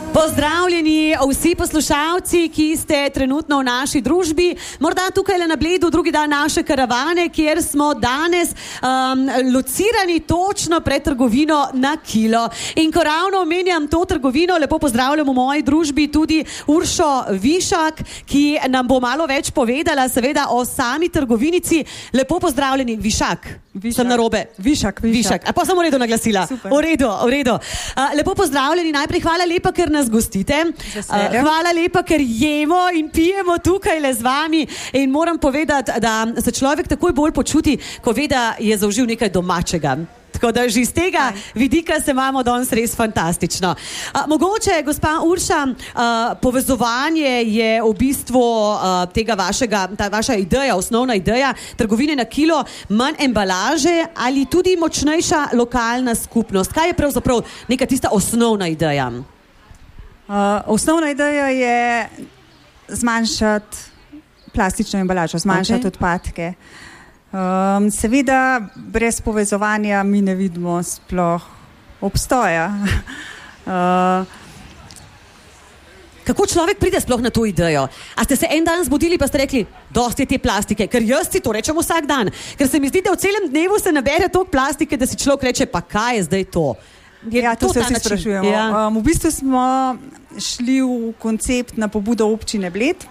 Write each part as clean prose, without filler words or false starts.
Pozdravljeni vsi poslušalci, ki ste trenutno v naši družbi. Morda tukaj le na Bledu, drugi dan naše karavane, kjer smo danes locirani točno pred trgovino Na kilo. In ko ravno omenjam to trgovino, lepo pozdravljam v moji družbi tudi Uršo Višak, ki nam bo malo več povedala seveda o sami trgovinici. Lepo pozdravljeni, Višak. Sem narobe. Višak. A pa sem v redu naglasila. Super. V redu. Lepo pozdravljeni, najprej hvala lepa, ker nas gostite. Hvala lepa, ker jemo in pijemo tukaj le z vami. In moram povedati, da se človek takoj bolj počuti, ko ve, da je zaužil nekaj domačega. Tako da že iz tega vidika se imamo danes res fantastično. Mogoče, gospa Urša, povezovanje je v bistvu ta vaša ideja, osnovna ideja trgovine Na kilo, manj embalaže ali tudi močnejša lokalna skupnost. Kaj je pravzaprav neka tista osnovna ideja? Osnovna ideja je zmanjšati plastično embalažo, zmanjšati odpadke. Seveda brez povezovanja mi ne vidimo sploh obstoja. Kako človek pride sploh na to idejo? A ste se en dan zbudili pa ste rekli, dosti je te plastike, ker jaz si to rečem vsak dan. Ker se mi zdi, da v celem dnevu se nabere toliko plastike, da si človek reče, pa kaj je zdaj to? To se vsi sprašujemo. Ja. V bistvu smo šli v koncept na pobudo občine Bled.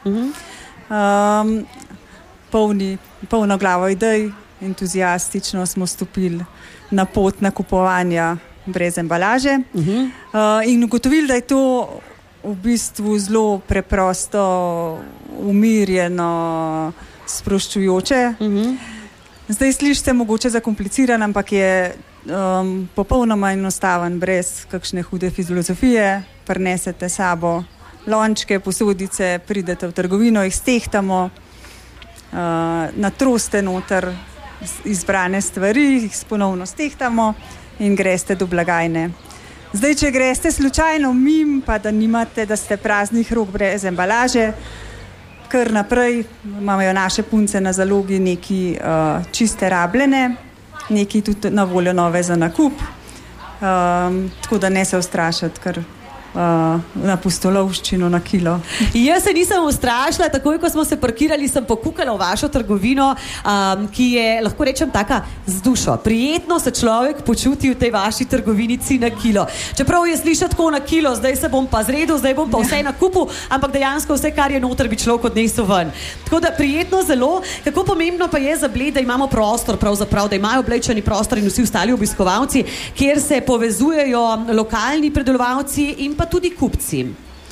Polno glavo idej, entuzijastično smo stopili na pot nakupovanja brez embalaže in ugotovili, da je to v bistvu zelo preprosto, umirjeno, sproščujoče. Zdaj slišite mogoče zakompliciran, ampak je popolnoma enostaven, brez kakšne hude filozofije. Prinesete sabo lončke, posodice, pridete v trgovino, jih stehtamo, natroste noter izbrane stvari, jih ponovno stehtamo in greste do blagajne. Zdaj, če greste slučajno mimo, pa da nimate, da ste praznih rok brez embalaže, kar naprej imajo naše punce na zalogi neki čiste rabljene, neki tudi na voljo nove za nakup, tako da ne se ustrašati, ker na pustolovščino Na kilo. Jaz se nisem ustrašila, takoj ko smo se parkirali, sem pokukala v vašo trgovino, ki je, lahko rečem, taka z dušo. Prijetno se človek počuti v tej vaši trgovinici Na kilo. Čeprav je slišati tako Na kilo, zdaj se bom pa zredil, zdaj bom pa vse na kupu, ampak dejansko vse, kar je noter, bi človek odnesel ven. Tako da prijetno zelo. Kako pomembno pa je za Bled, da imamo prostor, pravzaprav, da imajo Bledčani prostor in vsi ostali obiskovalci, kjer se povezujejo lokalni predelovalci in pa tudi kupci.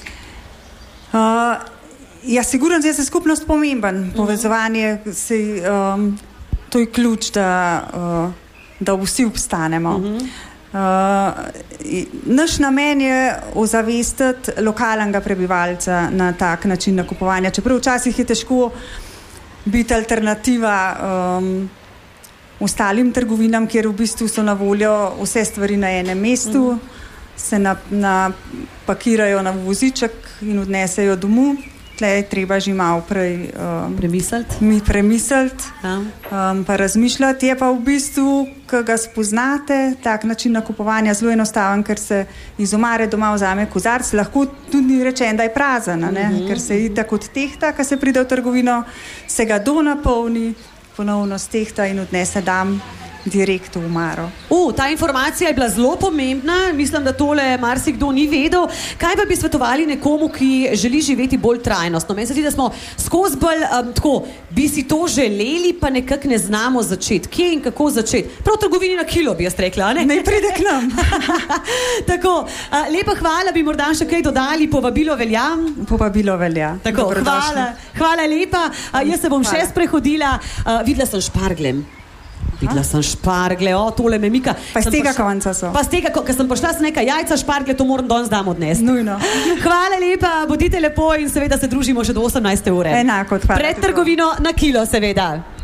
Sigurno je skupnost pomemben. Povezovanje to je ključ, da vsi obstanemo. Naš namen je ozavestiti lokalnega prebivalca na tak način nakupovanja. Čeprav včasih je težko biti alternativa ostalim trgovinam, kjer v bistvu so na voljo vse stvari na enem mestu, se napakirajo na voziček in odnesejo domov. Tle je treba že malo prej premisliti, pa razmišljati. Je pa v bistvu, ko ga spoznate, tak način nakupovanja zelo enostaven, ker se iz omare doma vzame kozarc, lahko tudi rečem, da je prazen, ker se itak od tehta, ko se pride v trgovino, se ga napolni, ponovno stehta in odnese dam direkt v omaro. Ta informacija je bila zelo pomembna, mislim, da tole marsikdo ni vedel. Kaj pa bi svetovali nekomu, ki želi živeti bolj trajnostno? Meni se zdi, da smo skozi bolj tako, bi si to želeli, pa nekako ne znamo začeti. Kje in kako začeti? Prav v trgovini Na kilo, bi jaz rekla, ne? Ne pride k nam. Tako, lepa hvala, bi morda še kaj dodali, povabilo velja? Povabilo velja. Tako, hvala lepa. Jaz se bom še sprehodila. Videla sem špargle, tole me mika. Pa z tega konca so. Pa z tega, ker sem pošla s nekaj jajca, špargle, to moram danes dam odnesti. Nujno. Hvala lepa, bodite lepo in seveda se družimo še do 18. ure. Enako, hvala. Pred trgovino Na kilo, seveda.